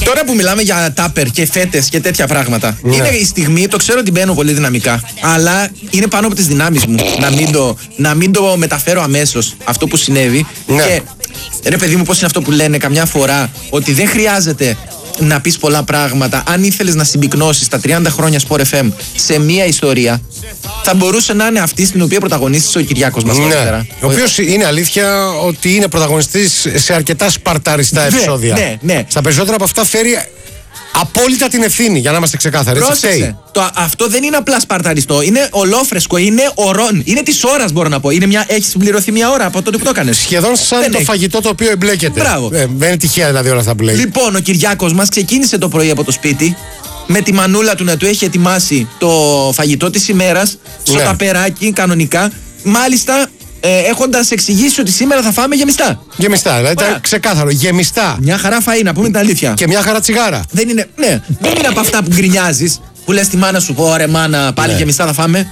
Τώρα που μιλάμε για τάπερ και φέτες και τέτοια πράγματα, είναι η στιγμή, το ξέρω ότι μπαίνω πολύ δυναμικά, αλλά είναι πάνω από τις δυνάμεις μου να μην το μεταφέρω αμέσως αυτό που συνέβη. Και ρε παιδί μου, πώς είναι αυτό που λένε καμιά φορά, ότι δεν χρειάζεται να πεις πολλά πράγματα. Αν ήθελες να συμπυκνώσεις τα 30 χρόνια Sport FM σε μία ιστορία, θα μπορούσε να είναι αυτή στην οποία πρωταγωνίστησε ο Κυριάκος μας. Ο οποίος είναι αλήθεια ότι είναι πρωταγωνιστής σε αρκετά σπαρταριστά επεισόδια. Στα περισσότερα από αυτά φέρει απόλυτα την ευθύνη, για να είμαστε ξεκάθαροι. Πρόσεξε. Αυτό δεν είναι απλά σπαρταριστό. Είναι ολόφρεσκο, είναι ορών. Είναι της ώρας, μπορώ να πω. Έχεις συμπληρωθεί μια ώρα από τότε που το έκανες. Σχεδόν σαν το φαγητό το οποίο εμπλέκεται. Μπράβο. Δεν είναι τυχαία δηλαδή όλα αυτά που λέει. Λοιπόν, ο Κυριάκος μας ξεκίνησε το πρωί από το σπίτι, με τη μανούλα του να του έχει ετοιμάσει το φαγητό της ημέρας, στο ταπεράκι κανονικά. Μάλιστα, έχοντας εξηγήσει ότι σήμερα θα φάμε γεμιστά. Γεμιστά, δηλαδή ήταν ξεκάθαρο. Γεμιστά. Μια χαρά φαΐ, να πούμε την αλήθεια. Και μια χαρά τσιγάρα. Δεν είναι από αυτά που γκρινιάζεις, που λες τη μάνα σου, πω ρε μάνα, πάλι γεμιστά θα φάμε.